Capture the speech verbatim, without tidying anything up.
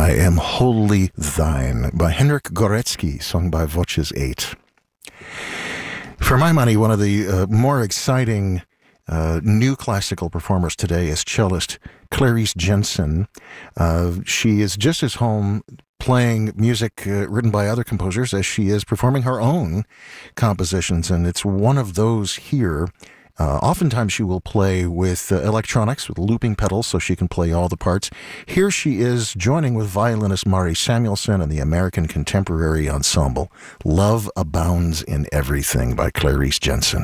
I Am Wholly Thine by Henryk Górecki, sung by Voces eight. For my money, one of the uh, more exciting uh, new classical performers today is cellist Clarice Jensen. Uh, she is just as home playing music uh, written by other composers as she is performing her own compositions, and it's one of those here. Uh, oftentimes she will play with uh, electronics, with looping pedals, so she can play all the parts. Here she is joining with violinist Mari Samuelson and the American Contemporary Ensemble. Love Abounds in Everything by Clarice Jensen.